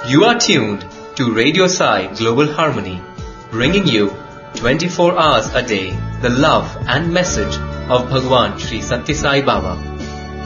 You are tuned to Radio Sai Global Harmony, bringing you 24 hours a day the love and message of Bhagwan Sri Sathya Sai Baba.